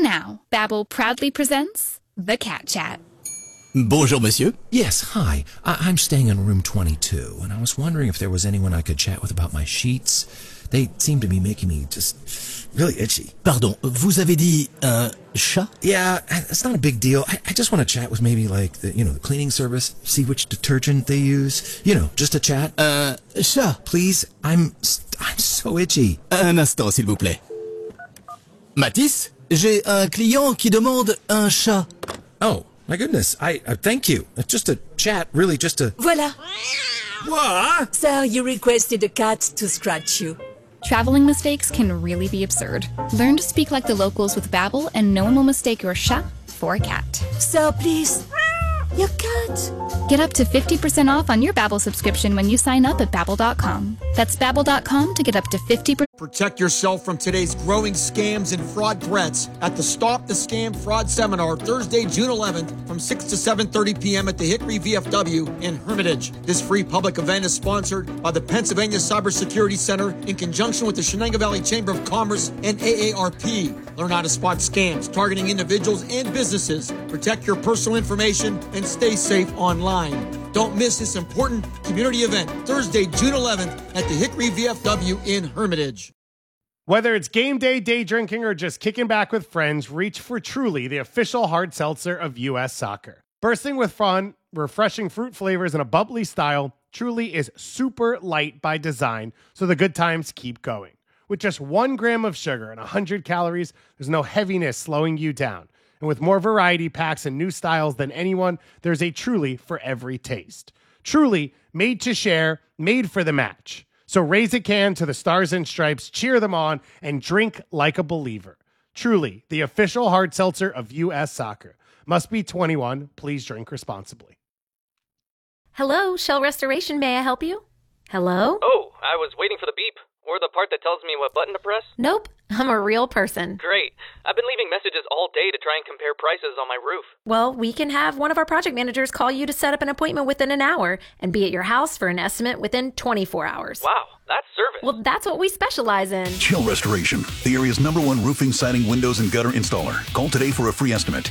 And now, Babbel proudly presents The Cat Chat. Bonjour, monsieur. Yes, hi. I'm staying in room 22, and I was wondering if there was anyone I could chat with about my sheets. They seem to be making me just really itchy. Pardon, vous avez dit un chat? Yeah, it's not a big deal. I just want to chat with maybe like the cleaning service, see which detergent they use. Just a chat. Chat. Please, I'm so itchy. Un instant, s'il vous plaît. Mathis, j'ai un client qui demande un chat. Oh, my goodness. I thank you. Just a chat, really, just a... Voilà. What? Sir, you requested a cat to scratch you. Traveling mistakes can really be absurd. Learn to speak like the locals with Babbel, and no one will mistake your chat for a cat. Sir, please. Your cat. Get up to 50% off on your Babbel subscription when you sign up at Babbel.com. That's Babbel.com to get up to 50%. Protect yourself from today's growing scams and fraud threats at the Stop the Scam Fraud Seminar, Thursday, June 11th, from 6 to 7:30 p.m. at the Hickory VFW in Hermitage. This free public event is sponsored by the Pennsylvania Cybersecurity Center in conjunction with the Shenango Valley Chamber of Commerce and AARP. Learn how to spot scams targeting individuals and businesses. Protect your personal information and stay safe online. Don't miss this important community event, Thursday, June 11th at the Hickory VFW in Hermitage. Whether it's game day, day drinking, or just kicking back with friends, reach for Truly, the official hard seltzer of U.S. Soccer. Bursting with fun, refreshing fruit flavors, and a bubbly style, Truly is super light by design, so the good times keep going. With just 1 gram of sugar and 100 calories, there's no heaviness slowing you down. And with more variety packs and new styles than anyone, there's a Truly for every taste. Truly, made to share, made for the match. So raise a can to the Stars and Stripes, cheer them on, and drink like a believer. Truly, the official hard seltzer of U.S. Soccer. Must be 21. Please drink responsibly. Hello, Shell Restoration. May I help you? Hello? Oh, I was waiting for the beep. Or the part that tells me what button to press? Nope, I'm a real person. Great. I've been leaving messages all day to try and compare prices on my roof. Well, we can have one of our project managers call you to set up an appointment within an hour and be at your house for an estimate within 24 hours. Wow, that's service. Well, that's what we specialize in. Shell Restoration, the area's #1 roofing, siding, windows, and gutter installer. Call today for a free estimate,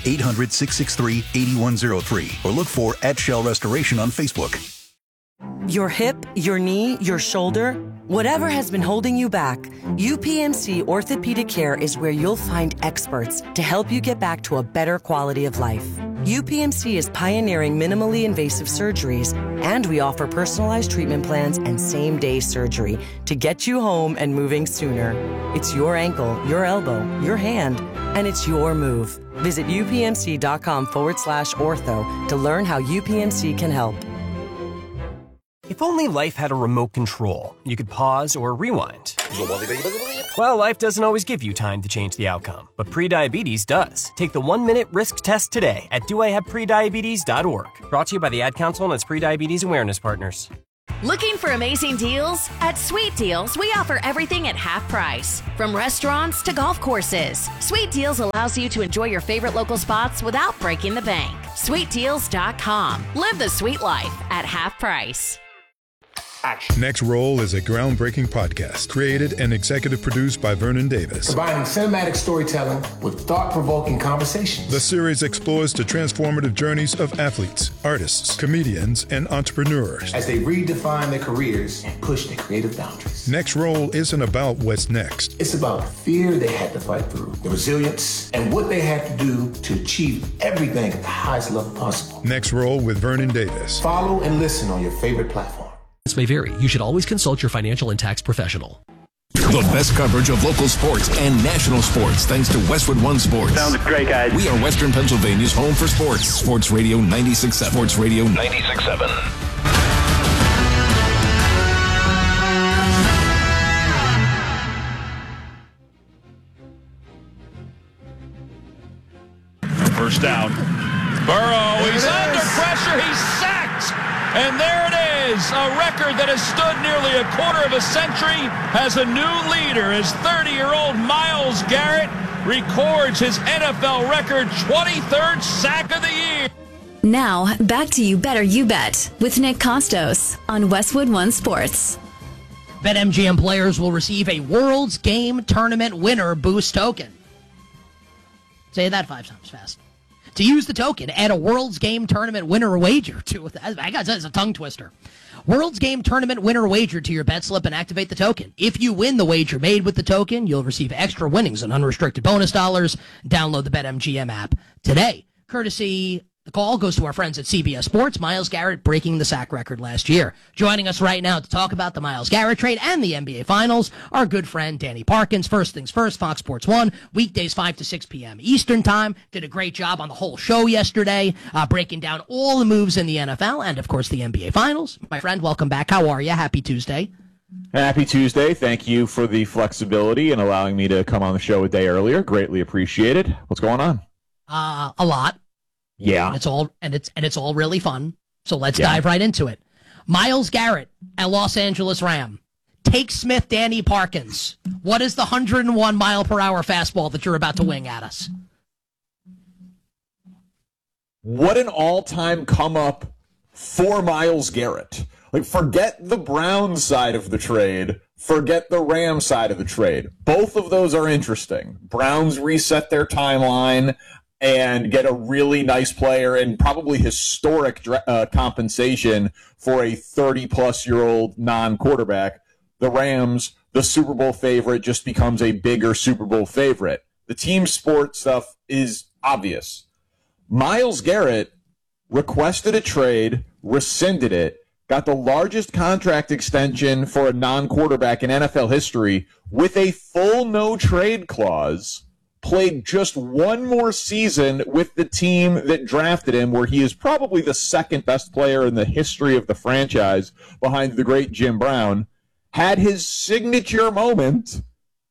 800-663-8103, or look for @Shell Restoration on Facebook. Your hip, your knee, your shoulder, whatever has been holding you back, UPMC Orthopedic Care is where you'll find experts to help you get back to a better quality of life. UPMC is pioneering minimally invasive surgeries, and we offer personalized treatment plans and same-day surgery to get you home and moving sooner. It's your ankle, your elbow, your hand, and it's your move. Visit upmc.com/ortho to learn how UPMC can help. If only life had a remote control, you could pause or rewind. Well, life doesn't always give you time to change the outcome, but prediabetes does. Take the 1-minute risk test today at doihaveprediabetes.org. Brought to you by the Ad Council and its prediabetes awareness partners. Looking for amazing deals? At Sweet Deals, we offer everything at half price. From restaurants to golf courses, Sweet Deals allows you to enjoy your favorite local spots without breaking the bank. SweetDeals.com. Live the sweet life at half price. Next Roll is a groundbreaking podcast created and executive produced by Vernon Davis. Combining cinematic storytelling with thought-provoking conversations. The series explores the transformative journeys of athletes, artists, comedians, and entrepreneurs as they redefine their careers and push their creative boundaries. Next Roll isn't about what's next. It's about the fear they had to fight through, the resilience, and what they had to do to achieve everything at the highest level possible. Next Roll with Vernon Davis. Follow and listen on your favorite platform. This may vary. You should always consult your financial and tax professional. The best coverage of local sports and national sports thanks to Westwood One Sports. Sounds great, guys. We are Western Pennsylvania's home for sports. Sports Radio 96.7. Sports Radio 96.7. First down. Burrow, he's under pressure, he's sacked! And there it is, a record that has stood nearly a quarter of a century has a new leader as 30-year-old Myles Garrett records his NFL record 23rd sack of the year. Now, back to You Better You Bet with Nick Costos on Westwood One Sports. BetMGM players will receive a World's Game Tournament winner boost token. Say that 5 times fast. To use the token, add a World's Game Tournament winner wager to it. I got it's a tongue twister. World's Game Tournament winner wager to your bet slip and activate the token. If you win the wager made with the token, you'll receive extra winnings and unrestricted bonus dollars. Download the BetMGM app today. Courtesy, the call goes to our friends at CBS Sports. Myles Garrett breaking the sack record last year. Joining us right now to talk about the Myles Garrett trade and the NBA Finals, our good friend Danny Parkins. First things first, Fox Sports 1, weekdays 5 to 6 p.m. Eastern Time. Did a great job on the whole show yesterday, breaking down all the moves in the NFL and, of course, the NBA Finals. My friend, welcome back. How are you? Happy Tuesday. Happy Tuesday. Thank you for the flexibility and allowing me to come on the show a day earlier. Greatly appreciated. What's going on? A lot. Yeah. And it's all really fun. So let's dive right into it. Myles Garrett, a Los Angeles Ram. Take Smith, Danny Parkins. What is the 101 mile per hour fastball that you're about to wing at us? What an all-time come-up for Myles Garrett. Like, forget the Browns side of the trade. Forget the Rams side of the trade. Both of those are interesting. Browns reset their timeline and get a really nice player and probably historic compensation for a 30-plus-year-old non-quarterback. The Rams, the Super Bowl favorite, just becomes a bigger Super Bowl favorite. The team sport stuff is obvious. Myles Garrett requested a trade, rescinded it, got the largest contract extension for a non-quarterback in NFL history with a full no-trade clause, played just one more season with the team that drafted him, where he is probably the second best player in the history of the franchise behind the great Jim Brown, had his signature moment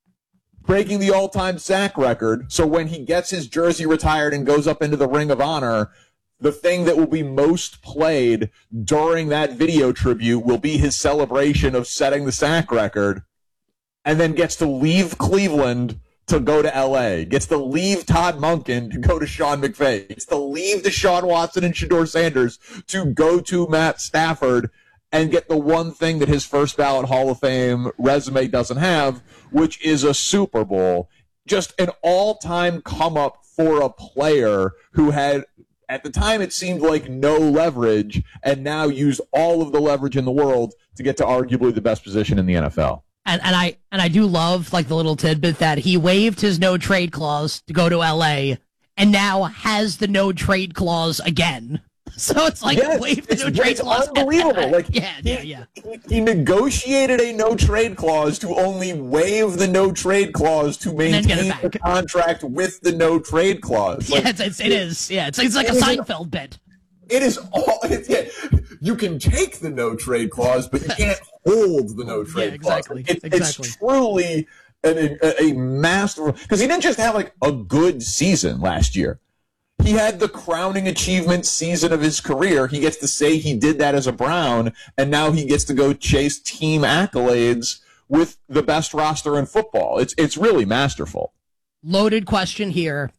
breaking the all-time sack record. So when he gets his jersey retired and goes up into the Ring of Honor, the thing that will be most played during that video tribute will be his celebration of setting the sack record, and then gets to leave Cleveland to go to L.A., gets to leave Todd Monken to go to Sean McVay, gets to leave Deshaun Watson and Shedeur Sanders to go to Matt Stafford and get the one thing that his first ballot Hall of Fame resume doesn't have, which is a Super Bowl. Just an all-time come-up for a player who had, at the time, it seemed like no leverage, and now used all of the leverage in the world to get to arguably the best position in the NFL. And I do love, like, the little tidbit that he waived his no trade clause to go to LA and now has the no trade clause again. So it's like waived the no trade clause. It's unbelievable. Like, yeah. He negotiated a no trade clause to only waive the no trade clause to maintain the contract with the no trade clause. Like, it is. Yeah, it's like a Seinfeld bit. It is all. You can take the no trade clause, but you can't hold the no trade clause. It's truly a masterful, because he didn't just have like a good season last year. He had the crowning achievement season of his career. He gets to say he did that as a Brown, and now he gets to go chase team accolades with the best roster in football. It's really masterful. Loaded question here.